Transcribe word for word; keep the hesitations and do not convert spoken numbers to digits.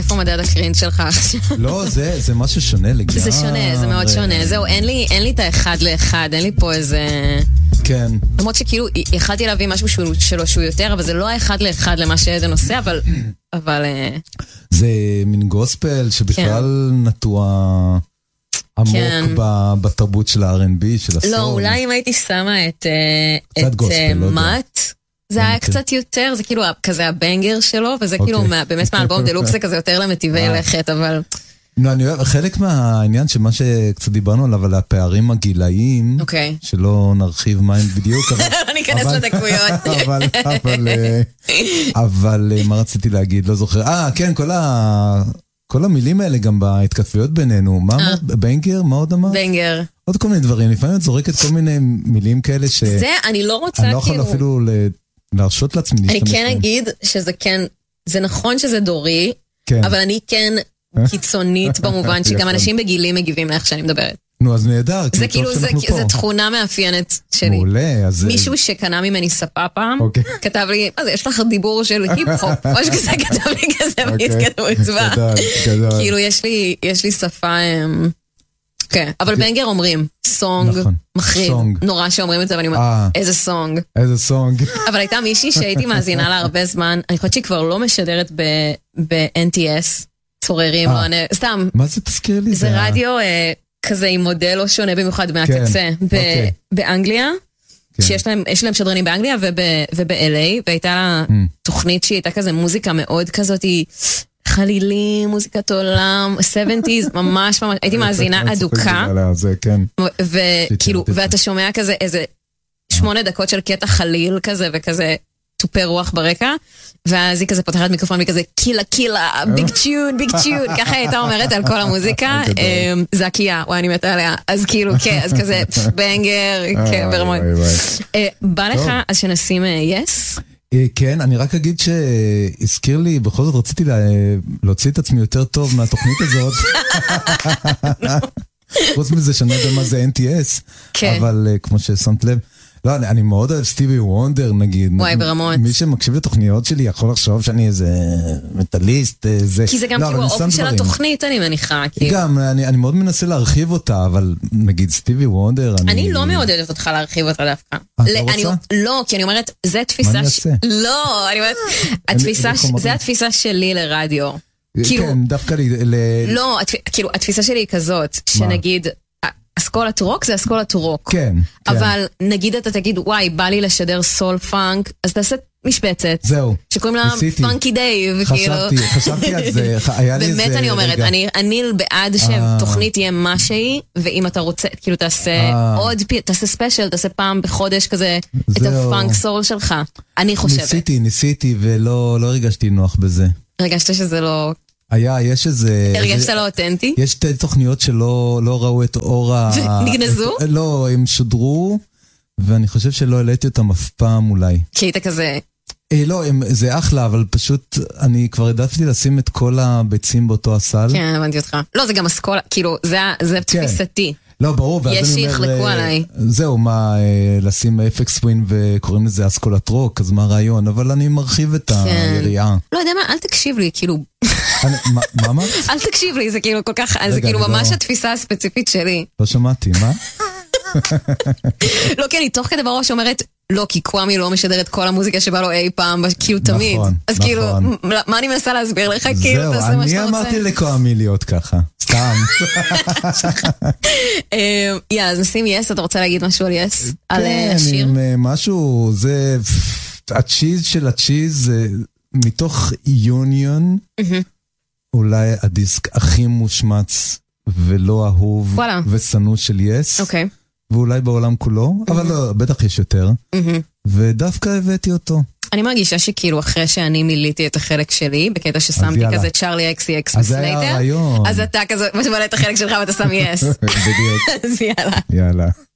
איפה מדד הקרינג' שלך עכשיו? לא, זה משהו שונה לגמרי. זה שונה, זה מאוד שונה. זהו, אין לי את האחד לאחד, אין לי פה איזה... כן. למרות שכאילו, יכלתי להביא משהו שלו שהוא יותר, אבל זה לא האחד לאחד למה שעדן עושה, אבל... אבל... זה מין גוספל שבכלל נטוע עמוק בתרבות של ה-אר אנד בי, של הסול. לא, אולי אם הייתי שמה את מאט, זה היה קצת יותר, זה כאילו כזה הבנגר שלו, וזה כאילו באמת מהאלבום דלוקס זה כזה יותר למטיבי לכת, אבל... לא, אני אוהב, חלק מהעניין שמה שקצת דיברנו עליו, על הפערים הגילאיים, שלא נרחיב מים בדיוק, אבל... לא ניכנס לדקויות. אבל מה רציתי להגיד? לא זוכר. אה, כן, כל המילים האלה גם בהתכתבויות בינינו. מה אמרת? בנגר? מה עוד אמרת? בנגר. עוד כל מיני דברים. לפעמים את זורקת כל מיני מילים כאלה ש... זה, אני לא רוצה כאילו... אני לא יכול אפילו להרשות לעצמי להשתמש. אני כן אגיד שזה כן, זה נכון שזה דורי, אבל אני כן... קיצונית במובן שגם אנשים בגילים מגיבים לאיך שאני מדברת. נו, אז נהדר. זה כאילו, זה תכונה מאפיינת שלי. מעולה, אז... מישהו שקנה ממני ספה פעם, כתב לי, אז יש לך דיבור של היפ-הופ, משהו כזה כתב לי כזה, והתקדמו אצבע. כאילו, יש לי שפה... כן, אבל בנגר אומרים, סונג, מחריב, נורא שאומרים את זה, ואני אומרת, איזה סונג. איזה סונג. אבל הייתה מישהי שהייתי מאזינה לה הרבה זמן, אני חושבת שהיא כבר לא משדרת ב-אן טי אס, צוררים, סתם. מה זה תזכיר לי? זה רדיו כזה עם מודל לא שונה במיוחד מהקצה באנגליה, שיש להם שדרנים באנגליה וב-אל איי, והייתה לה תוכנית שהיא הייתה כזה מוזיקה מאוד כזאת, חלילים, מוזיקת עולם, שבעים, ממש ממש, הייתי מאזינה אדוקה, ואתה שומע כזה איזה שמונה דקות של קטע חליל כזה וכזה, טופי רוח ברקע, ואז היא כזה פותחת מיקרופון וכזה, קילה קילה, ביג טיון, ביג טיון, ככה היא הייתה אומרת על כל המוזיקה, זה הקייה, וואי אני מתה עליה, אז כאילו, כן, אז כזה, בנגר, כן, ברמות. בא לך, אז שנשים יס? כן, אני רק אגיד שהזכיר לי, בכל זאת רציתי להוציא את עצמי יותר טוב מהתוכנית הזאת. חוץ מזה שאני לא יודע מה זה אן טי אס, אבל כמו ששמת לב, לא, אני, אני מאוד אוהב סטיבי וונדר, נגיד. וואי, ברמות. מי שמקשיב לתוכניות שלי יכול לחשוב שאני איזה מטליסט, זה... כי זה גם כאילו האופי של התוכנית, אני מניחה. גם, אני, אני מאוד מנסה להרחיב אותה, אבל נגיד סטיבי וונדר, אני... אני לא מעודדת אותך להרחיב אותה דווקא. את לא רוצה? לא, כי אני אומרת, זה תפיסה... מה אני אעשה? לא, אני אומרת, התפיסה, זה התפיסה שלי לרדיו. כן, דווקא לי... לא, כאילו, התפיסה שלי היא כזאת, שנגיד... אסכולת רוק זה אסכולת רוק. כן, כן. אבל נגיד אתה תגיד, וואי, בא לי לשדר סול פאנק, אז תעשה משבצת. זהו. שקוראים לה פאנקי דייב. חשבתי, חשבתי על זה. באמת אני אומרת, אני בעד שתוכנית תהיה מה שהיא, ואם אתה רוצה, כאילו תעשה עוד, תעשה ספיישל, תעשה פעם בחודש כזה, את הפאנק סול שלך. אני חושבת. ניסיתי, ניסיתי, ולא הרגשתי נוח בזה. הרגשת שזה לא... היה, יש איזה... הרגשת לא אותנטי? יש שתי תוכניות שלא ראו את אור ה... נגנזו? לא, הם שודרו, ואני חושב שלא העליתי אותם אף פעם אולי. כי היית כזה... לא, זה אחלה, אבל פשוט אני כבר העדפתי לשים את כל הביצים באותו הסל. כן, הבנתי אותך. לא, זה גם אסכולה, כאילו, זה תפיסתי. לא, ברור, ואז אני אומר... יש שיחלקו עליי. זהו, מה, לשים אפקס ווין וקוראים לזה אסכולת רוק, אז מה הרעיון? אבל אני מרחיב את היריעה. לא יודע מה, אל תקשיב לי, כאילו... מה אמרת? אל תקשיב לי, זה כאילו כל כך... זה כאילו ממש התפיסה הספציפית שלי. לא שמעתי, מה? לא, כי אני תוך כדי בראש אומרת, לא, כי קוואמי לא משדר את כל המוזיקה שבא לו אי פעם, כאילו תמיד. אז כאילו, מה אני מנסה להסביר לך? כאילו, תעשה מה שאתה רוצה. אני אמרתי לקוואמי להיות ככה. סתם. יא, אז נשים יס, אתה רוצה להגיד משהו על יס? על השיר? כן, משהו, זה... הצ'יז של הצ'יז זה מתוך יוניון, אולי הדיסק הכי מושמץ ולא אהוב וסנוע של יס. אוקיי. ואולי בעולם כולו, אבל לא, בטח יש יותר. ודווקא הבאתי אותו. אני מרגישה שכאילו אחרי שאני מיליתי את החלק שלי, בקטע ששמתי כזה צ'ארלי אקסי אקס וסלייטר, אז אתה כזה, מה שבא את החלק שלך ואתה שם יס. בדיוק. אז יאללה. יאללה.